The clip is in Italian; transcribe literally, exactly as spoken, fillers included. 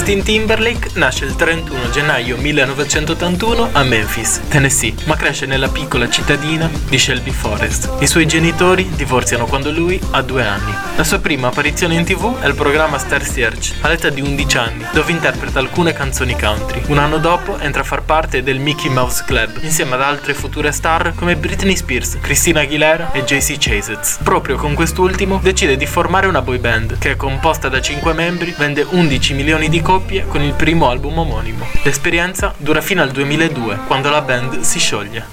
Justin Timberlake nasce il trentuno gennaio millenovecentottantuno a Memphis, Tennessee, ma cresce nella piccola cittadina di Shelby Forest. I suoi genitori divorziano quando lui ha due anni. La sua prima apparizione in tv è il programma Star Search, all'età di undici anni, dove interpreta alcune canzoni country. Un anno dopo entra a far parte del Mickey Mouse Club, insieme ad altre future star come Britney Spears, Christina Aguilera e J C Chasez. Proprio con quest'ultimo decide di formare una boy band che è composta da cinque membri, vende undici milioni di copie con il primo album omonimo. L'esperienza dura fino al duemiladue, quando la band si scioglie.